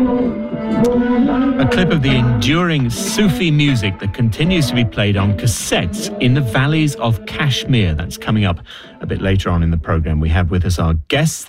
A clip of the enduring Sufi music that continues to be played on cassettes in the valleys of Kashmir. That's coming up a bit later on in the programme. We have with us our guests.